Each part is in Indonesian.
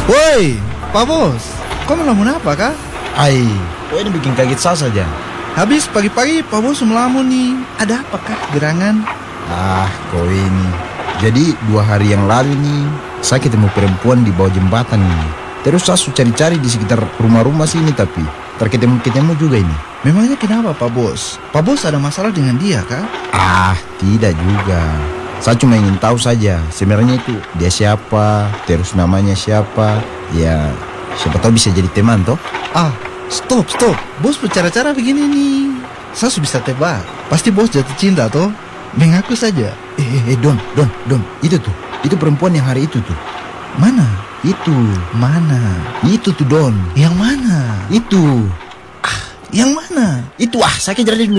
Woi, Pak Bos, kau melamun apa kah? Ai, kok ini bikin kaget saya saja. Habis pagi-pagi Pak Bos melamun nih. Ada apakah gerangan? Ah, kau ini. Jadi 2 hari yang lalu nih, saya ketemu perempuan di bawah jembatan ini. Terus saya cari-cari di sekitar rumah-rumah sini tapi terketemu-ketemu juga ini. Memangnya kenapa Pak Bos? Pak Bos ada masalah dengan dia kah? Ah, tidak juga. Saya cuma ingin tahu saja sebenarnya itu dia siapa, terus namanya siapa. Ya, siapa tahu bisa jadi teman toh. Ah, stop. Bos bercara-cara begini nih. Saya sudah bisa tebak. Pasti Bos jatuh cinta toh. Mengaku saja. Don. Itu tuh. Itu perempuan yang hari itu tuh. Mana? Itu. Mana? Itu tuh Don. Yang mana? Itu. Yang mana? Itu saya kejar dia dulu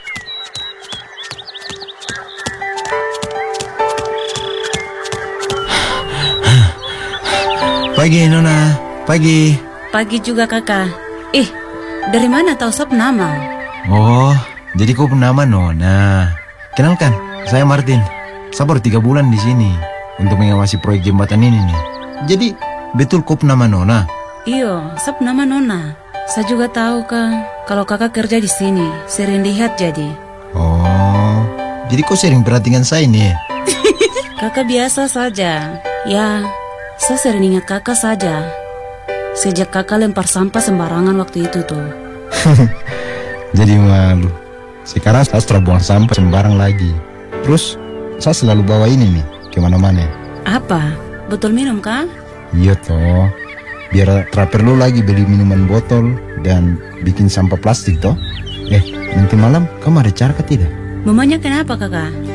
Pagi Nona. Pagi. Pagi juga kakak. Dari mana tahu sop nama? Oh, jadi kau penama Nona. Kenalkan, saya Martin. Saya baru 3 bulan di sini untuk mengawasi proyek jembatan ini nih. Jadi, betul kau penama Nona? Iyo, sop nama Nona. Saya juga tahu kalau kakak kerja di sini, sering lihat jadi. Oh, jadi kau sering perhatikan saya nih. Kakak biasa saja. Ya, saya sering ingat kakak saja. Sejak kakak lempar sampah sembarangan waktu itu tuh. Jadi malu. Sekarang saya setelah buang sampah sembarang lagi. Terus saya selalu bawa ini nih kemana-mana. Apa? Botol minum kah? Iya toh. Biar tak perlu lagi beli minuman botol dan bikin sampah plastik toh. Nanti malam kamu ada cara kah tidak? Memangnya kenapa kakak?